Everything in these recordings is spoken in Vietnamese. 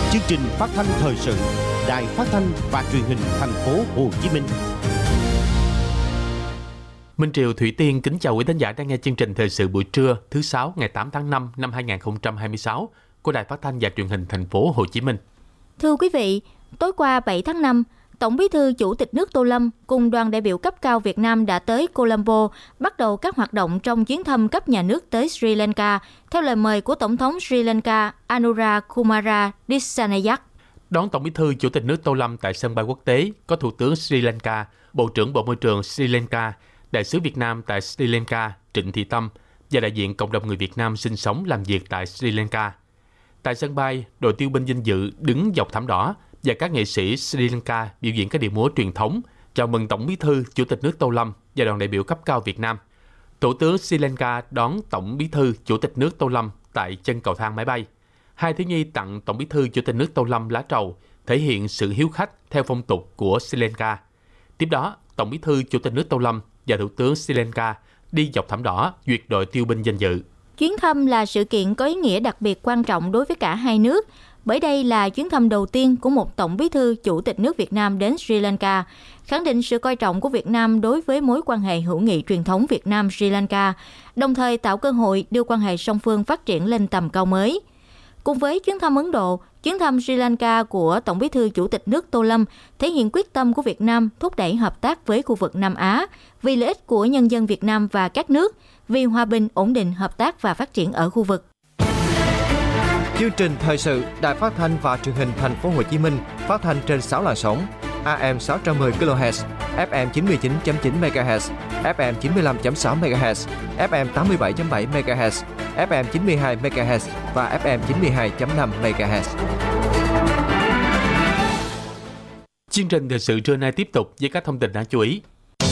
Chương trình phát thanh thời sự Đài Phát thanh và Truyền hình Thành phố Hồ Chí Minh. Minh Triều, Thủy Tiên kính chào quý thính giả đang nghe chương trình thời sự buổi trưa thứ 6 ngày 8 tháng 5 năm 2026 của Đài Phát thanh và Truyền hình Thành phố Hồ Chí Minh. Thưa quý vị, tối qua 7 tháng 5, Tổng Bí thư Chủ tịch nước Tô Lâm cùng đoàn đại biểu cấp cao Việt Nam đã tới Colombo bắt đầu các hoạt động trong chuyến thăm cấp nhà nước tới Sri Lanka theo lời mời của Tổng thống Sri Lanka Anura Kumara Dissanayake. Đón Tổng Bí thư Chủ tịch nước Tô Lâm tại sân bay quốc tế có Thủ tướng Sri Lanka, Bộ trưởng Bộ Môi trường Sri Lanka, Đại sứ Việt Nam tại Sri Lanka Trịnh Thị Tâm và đại diện cộng đồng người Việt Nam sinh sống làm việc tại Sri Lanka. Tại sân bay, đội tiêu binh danh dự đứng dọc thảm đỏ và các nghệ sĩ Sri Lanka biểu diễn các điệu múa truyền thống chào mừng Tổng Bí thư Chủ tịch nước Tô Lâm và đoàn đại biểu cấp cao Việt Nam. Thủ tướng Sri Lanka đón Tổng Bí thư Chủ tịch nước Tô Lâm tại chân cầu thang máy bay. Hai thiếu nhi tặng Tổng Bí thư Chủ tịch nước Tô Lâm lá trầu, thể hiện sự hiếu khách theo phong tục của Sri Lanka. Tiếp đó, Tổng Bí thư Chủ tịch nước Tô Lâm và Thủ tướng Sri Lanka đi dọc thảm đỏ duyệt đội tiêu binh danh dự. Chuyến thăm là sự kiện có ý nghĩa đặc biệt quan trọng đối với cả hai nước, bởi đây là chuyến thăm đầu tiên của một Tổng Bí thư Chủ tịch nước Việt Nam đến Sri Lanka, khẳng định sự coi trọng của Việt Nam đối với mối quan hệ hữu nghị truyền thống Việt Nam-Sri Lanka, đồng thời tạo cơ hội đưa quan hệ song phương phát triển lên tầm cao mới. Cùng với chuyến thăm Ấn Độ, chuyến thăm Sri Lanka của Tổng Bí thư Chủ tịch nước Tô Lâm thể hiện quyết tâm của Việt Nam thúc đẩy hợp tác với khu vực Nam Á vì lợi ích của nhân dân Việt Nam và các nước, vì hòa bình, ổn định, hợp tác và phát triển ở khu vực. Chương trình thời sự Đài Phát thanh và Truyền hình Thành phố Hồ Chí Minh phát thanh trên 6 làn sóng: AM 610 kHz, FM 99.9 MHz, FM 95.6 MHz, FM 87.7 MHz, FM 92 MHz và FM 92.5 MHz. Chương trình thời sự trưa nay tiếp tục với các thông tin đáng chú ý.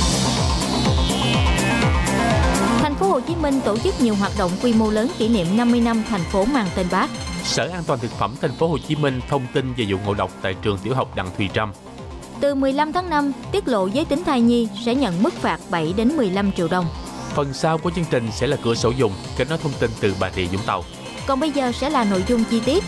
Thành phố Hồ Chí Minh tổ chức nhiều hoạt động quy mô lớn kỷ niệm 50 năm thành phố mang tên Bác. Sở An toàn thực phẩm Thành phố Hồ Chí Minh thông tin về vụ ngộ độc tại trường tiểu học Đặng Thùy Trâm. Từ 15 tháng 5, tiết lộ giới tính thai nhi sẽ nhận mức phạt 7 đến 15 triệu đồng. Phần sau của chương trình sẽ là cửa sổ dùng, kết nối thông tin từ Bà Rịa Vũng Tàu. Còn bây giờ sẽ là nội dung chi tiết.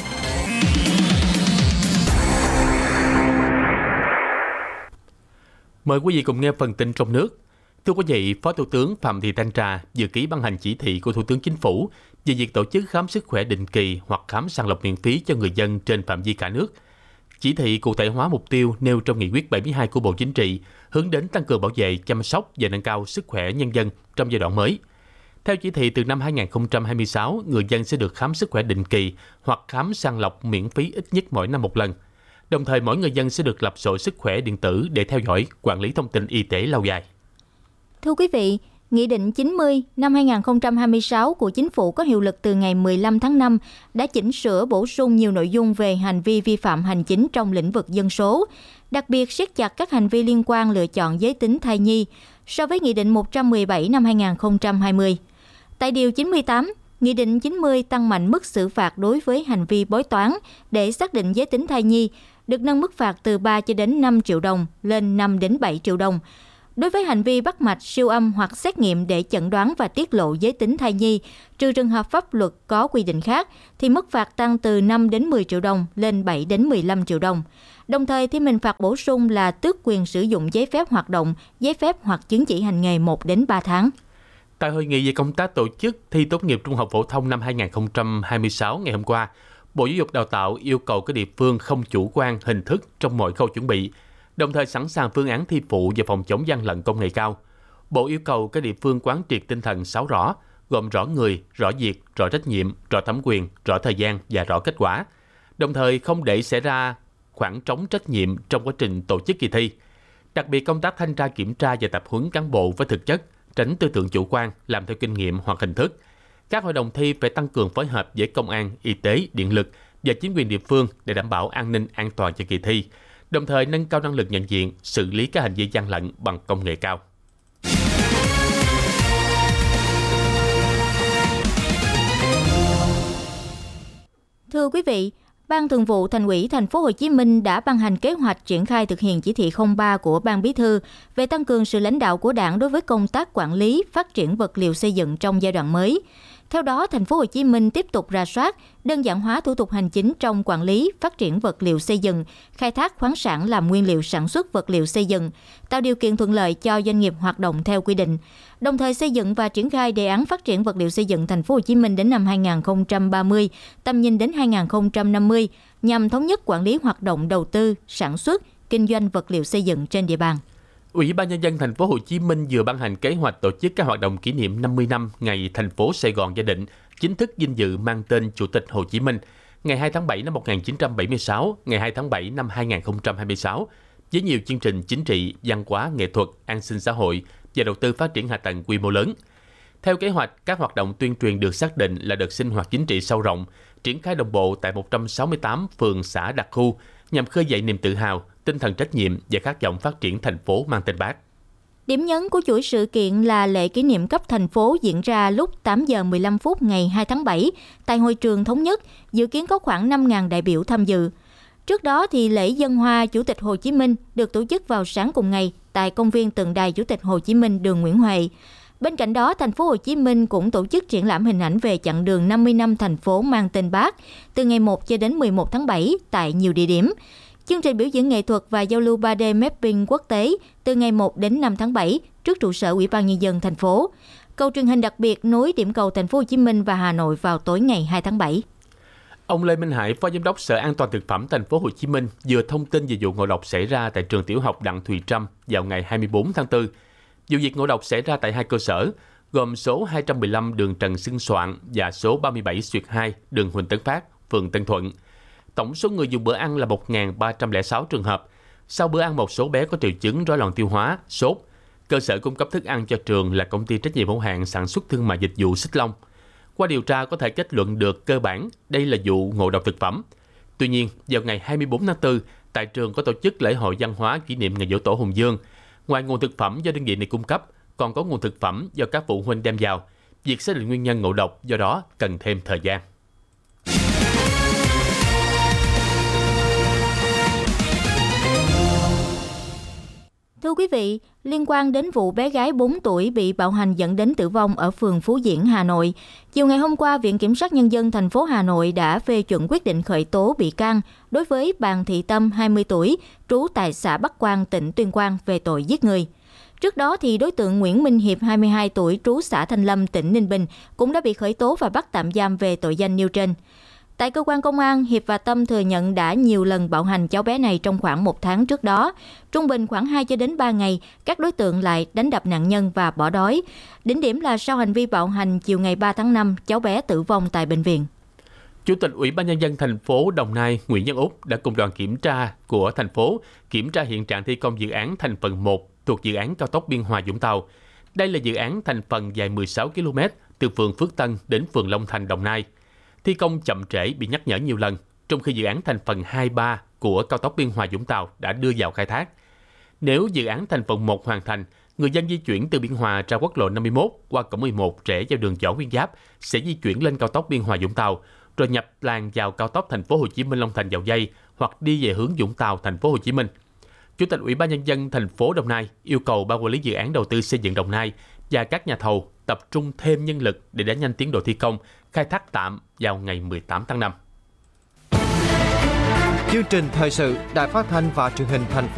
Mời quý vị cùng nghe phần tin trong nước. Thưa quý vị, Phó Thủ tướng Phạm Thị Thanh Trà vừa ký ban hành chỉ thị của Thủ tướng Chính phủ về việc tổ chức khám sức khỏe định kỳ hoặc khám sàng lọc miễn phí cho người dân trên phạm vi cả nước. Chỉ thị cụ thể hóa mục tiêu nêu trong Nghị quyết 72 của Bộ Chính trị, hướng đến tăng cường bảo vệ, chăm sóc và nâng cao sức khỏe nhân dân trong giai đoạn mới. Theo chỉ thị, từ năm 2026, người dân sẽ được khám sức khỏe định kỳ hoặc khám sàng lọc miễn phí ít nhất mỗi năm một lần. Đồng thời, mỗi người dân sẽ được lập sổ sức khỏe điện tử để theo dõi, quản lý thông tin y tế lâu dài. Thưa quý vị, Nghị định 90 năm 2026 của Chính phủ có hiệu lực từ ngày 15 tháng 5 đã chỉnh sửa bổ sung nhiều nội dung về hành vi vi phạm hành chính trong lĩnh vực dân số, đặc biệt siết chặt các hành vi liên quan lựa chọn giới tính thai nhi so với Nghị định 117 năm 2020. Tại Điều 98, Nghị định 90 tăng mạnh mức xử phạt đối với hành vi bói toán để xác định giới tính thai nhi, được nâng mức phạt từ 3 cho đến 5 triệu đồng lên 5 đến 7 triệu đồng. Đối với hành vi bắt mạch, siêu âm hoặc xét nghiệm để chẩn đoán và tiết lộ giới tính thai nhi, trừ trường hợp pháp luật có quy định khác, thì mức phạt tăng từ 5 đến 10 triệu đồng lên 7 đến 15 triệu đồng. Đồng thời thêm hình phạt bổ sung là tước quyền sử dụng giấy phép hoạt động, giấy phép hoặc chứng chỉ hành nghề 1 đến 3 tháng. Tại hội nghị về công tác tổ chức thi tốt nghiệp trung học phổ thông năm 2026 ngày hôm qua, Bộ Giáo dục Đào tạo yêu cầu các địa phương không chủ quan hình thức trong mọi khâu chuẩn bị, đồng thời sẵn sàng phương án thi phụ và phòng chống gian lận công nghệ cao. Bộ yêu cầu các địa phương quán triệt tinh thần 6 rõ, gồm rõ người, rõ việc, rõ trách nhiệm, rõ thẩm quyền, rõ thời gian và rõ kết quả. Đồng thời không để xảy ra khoảng trống trách nhiệm trong quá trình tổ chức kỳ thi. Đặc biệt công tác thanh tra kiểm tra và tập huấn cán bộ với thực chất, tránh tư tưởng chủ quan, làm theo kinh nghiệm hoặc hình thức. Các hội đồng thi phải tăng cường phối hợp với công an, y tế, điện lực và chính quyền địa phương để đảm bảo an ninh an toàn cho kỳ thi, đồng thời nâng cao năng lực nhận diện, xử lý các hành vi gian lận bằng công nghệ cao. Thưa quý vị, Ban Thường vụ Thành ủy Thành phố Hồ Chí Minh đã ban hành kế hoạch triển khai thực hiện chỉ thị 03 của Ban Bí thư về tăng cường sự lãnh đạo của Đảng đối với công tác quản lý, phát triển vật liệu xây dựng trong giai đoạn mới. Theo đó, thành phố Hồ Chí Minh tiếp tục rà soát, đơn giản hóa thủ tục hành chính trong quản lý, phát triển vật liệu xây dựng, khai thác khoáng sản làm nguyên liệu sản xuất vật liệu xây dựng, tạo điều kiện thuận lợi cho doanh nghiệp hoạt động theo quy định. Đồng thời xây dựng và triển khai đề án phát triển vật liệu xây dựng thành phố Hồ Chí Minh đến năm 2030, tầm nhìn đến 2050 nhằm thống nhất quản lý hoạt động đầu tư, sản xuất, kinh doanh vật liệu xây dựng trên địa bàn. Ủy ban Nhân dân thành phố Hồ Chí Minh vừa ban hành kế hoạch tổ chức các hoạt động kỷ niệm 50 năm ngày thành phố Sài Gòn gia định, chính thức vinh dự mang tên Chủ tịch Hồ Chí Minh, ngày 2 tháng 7 năm 1976, ngày 2 tháng 7 năm 2026, với nhiều chương trình chính trị, văn hóa, nghệ thuật, an sinh xã hội và đầu tư phát triển hạ tầng quy mô lớn. Theo kế hoạch, các hoạt động tuyên truyền được xác định là đợt sinh hoạt chính trị sâu rộng, triển khai đồng bộ tại 168 phường xã đặc khu nhằm khơi dậy niềm tự hào, tinh thần trách nhiệm và khát vọng phát triển thành phố mang tên Bác. Điểm nhấn của chuỗi sự kiện là lễ kỷ niệm cấp thành phố diễn ra lúc 8 giờ 15 phút ngày 2 tháng 7 tại Hội trường Thống nhất, dự kiến có khoảng 5.000 đại biểu tham dự. Trước đó thì lễ dâng hoa Chủ tịch Hồ Chí Minh được tổ chức vào sáng cùng ngày tại công viên tượng đài Chủ tịch Hồ Chí Minh đường Nguyễn Huệ. Bên cạnh đó, thành phố Hồ Chí Minh cũng tổ chức triển lãm hình ảnh về chặng đường 50 năm thành phố mang tên Bác từ ngày 1 cho đến 11 tháng 7 tại nhiều địa điểm. Chương trình biểu diễn nghệ thuật và giao lưu 3D mapping quốc tế từ ngày 1 đến 5 tháng 7 trước trụ sở Ủy ban Nhân dân thành phố. Cầu truyền hình đặc biệt nối điểm cầu thành phố Hồ Chí Minh và Hà Nội vào tối ngày 2 tháng 7. Ông Lê Minh Hải, Phó Giám đốc Sở An toàn Thực phẩm thành phố Hồ Chí Minh vừa thông tin về vụ ngộ độc xảy ra tại trường tiểu học Đặng Thùy Trâm vào ngày 24 tháng 4. Vụ việc ngộ độc xảy ra tại hai cơ sở, gồm số 215 đường Trần Xuân Soạn và số 37/2 đường Huỳnh Tấn Phát, phường Tân Thuận. Tổng số người dùng bữa ăn là 1.306 trường hợp. Sau bữa ăn, một số bé có triệu chứng rối loạn tiêu hóa, sốt. Cơ sở cung cấp thức ăn cho trường là công ty trách nhiệm hữu hạn sản xuất thương mại dịch vụ Xích Long. Qua điều tra có thể kết luận được cơ bản đây là vụ ngộ độc thực phẩm. Tuy nhiên, vào ngày 24 tháng 4, tại trường có tổ chức lễ hội văn hóa kỷ niệm ngày Giỗ Tổ Hùng Vương. Ngoài nguồn thực phẩm do đơn vị này cung cấp, còn có nguồn thực phẩm do các phụ huynh đem vào. Việc xác định nguyên nhân ngộ độc do đó cần thêm thời gian. Thưa quý vị, liên quan đến vụ bé gái 4 tuổi bị bạo hành dẫn đến tử vong ở phường Phú Diễn, Hà Nội, chiều ngày hôm qua, Viện Kiểm sát Nhân dân thành phố Hà Nội đã phê chuẩn quyết định khởi tố bị can đối với Bàn Thị Tâm, 20 tuổi, trú tại xã Bắc Quang, tỉnh Tuyên Quang về tội giết người. Trước đó, thì đối tượng Nguyễn Minh Hiệp, 22 tuổi, trú xã Thanh Lâm, tỉnh Ninh Bình, cũng đã bị khởi tố và bắt tạm giam về tội danh nêu trên. Tại cơ quan công an, Hiệp và Tâm thừa nhận đã nhiều lần bạo hành cháu bé này trong khoảng 1 tháng trước đó. Trung bình khoảng 2 cho đến 3 ngày, các đối tượng lại đánh đập nạn nhân và bỏ đói. Đỉnh điểm là sau hành vi bạo hành, chiều ngày 3 tháng 5, cháu bé tử vong tại bệnh viện. Chủ tịch Ủy ban Nhân dân thành phố Đồng Nai Nguyễn Văn Úc đã cùng đoàn kiểm tra của thành phố kiểm tra hiện trạng thi công dự án thành phần 1 thuộc dự án cao tốc Biên Hòa - Vũng Tàu. Đây là dự án thành phần dài 16 km từ phường Phước Tân đến phường Long Thành, Đồng Nai. Thi công chậm trễ bị nhắc nhở nhiều lần, trong khi dự án thành phần 2-3 của cao tốc Biên Hòa - Vũng Tàu đã đưa vào khai thác. Nếu dự án thành phần 1 hoàn thành, người dân di chuyển từ Biên Hòa ra quốc lộ 51 qua cổng 11 rẽ vào đường Võ Nguyên Giáp sẽ di chuyển lên cao tốc Biên Hòa - Vũng Tàu, rồi nhập làn vào cao tốc thành phố Hồ Chí Minh - Long Thành - Dầu Giây hoặc đi về hướng Vũng Tàu - thành phố Hồ Chí Minh. Chủ tịch Ủy ban Nhân dân thành phố Đồng Nai yêu cầu ban quản lý dự án đầu tư xây dựng Đồng Nai và các nhà thầu tập trung thêm nhân lực để đẩy nhanh tiến độ thi công, khai thác tạm vào ngày 18 tháng 5. Chương trình thời sự Đài Phát thanh và Truyền hình thành phố